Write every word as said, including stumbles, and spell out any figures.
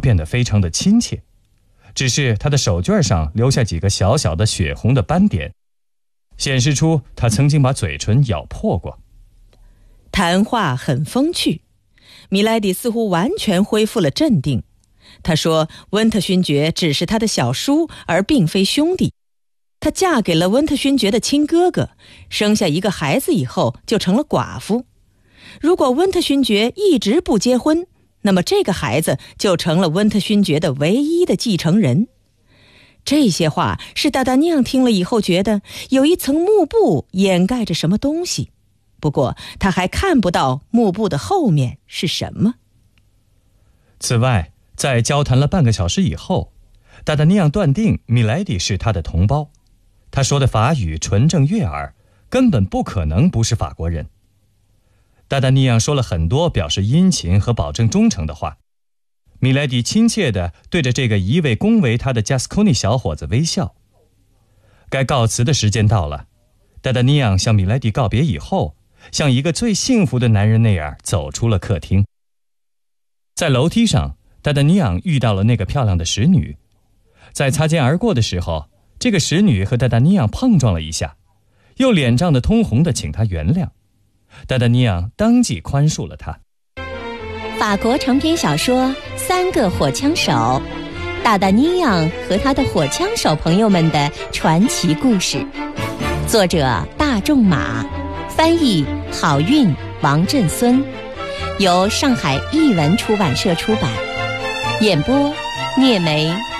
变得非常的亲切，只是他的手绢上留下几个小小的血红的斑点，显示出他曾经把嘴唇咬破过。 谈话很风趣，米莱迪似乎完全恢复了镇定。他说温特勋爵只是他的小叔，而并非兄弟。她嫁给了温特勋爵的亲哥哥，生下一个孩子以后就成了寡妇。如果温特勋爵一直不结婚，那么这个孩子就成了温特勋爵的唯一的继承人。这些话使达达尼昂听了以后觉得有一层幕布掩盖着什么东西，不过他还看不到幕布的后面是什么。 此外，在交谈了半个小时以后，达达尼昂断定米莱迪是他的同胞，他说的法语纯正悦耳，根本不可能不是法国人。达达尼昂说了很多表示殷勤和保证忠诚的话，米莱迪亲切地对着这个一味恭维他的加斯科尼小伙子微笑。该告辞的时间到了，达达尼昂向米莱迪告别以后，像一个最幸福的男人那样走出了客厅。在楼梯上，达达尼昂遇到了那个漂亮的使女，在擦肩而过的时候，这个使女和达达尼昂碰撞了一下，又脸涨得通红地请他原谅。达达尼昂当即宽恕了他。 法国长篇小说《三个火枪手》，达达尼昂和他的火枪手朋友们的传奇故事，作者大仲马，翻译郝韵、王振孙，由上海译文出版社出版，演播聂梅、